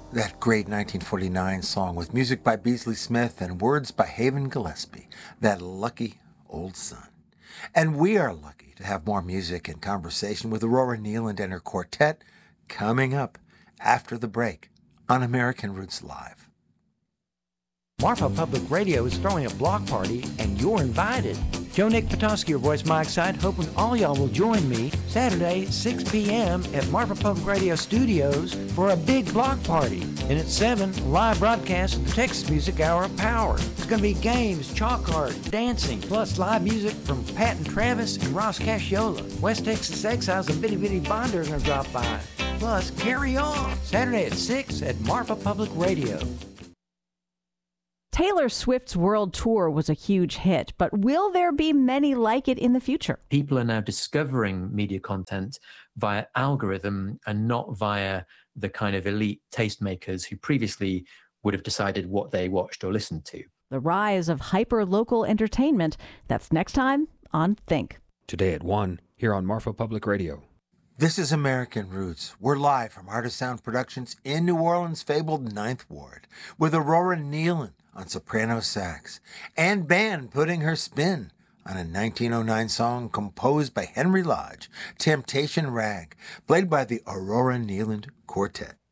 That great 1949 song with music by Beasley Smith and words by Haven Gillespie, That Lucky Old Sun. And we are lucky to have more music and conversation with Aurora Nealand and her quartet coming up after the break on American Roots Live. Marfa Public Radio is throwing a block party, and you're invited. Joe Nick Petoskey, your voice, Mike Side, hoping all y'all will join me Saturday, 6 p.m. at Marfa Public Radio Studios for a big block party. And at 7, live broadcast of the Texas Music Hour of Power. It's going to be games, chalk art, dancing, plus live music from Pat and Travis and Ross Casciola. West Texas Exiles and Bitty Bitty Bonder are going to drop by. Plus, carry on. Saturday at 6 at Marfa Public Radio. Taylor Swift's world tour was a huge hit, but will there be many like it in the future? People are now discovering media content via algorithm and not via the kind of elite tastemakers who previously would have decided what they watched or listened to. The rise of hyper-local entertainment. That's next time on Think. Today at 1, here on Marfa Public Radio. This is American Roots. We're live from Art of Sound Productions in New Orleans' fabled Ninth Ward with Aurora Nealand on soprano sax, and band putting her spin on a 1909 song composed by Henry Lodge, Temptation Rag, played by the Aurora Nealand Quartet.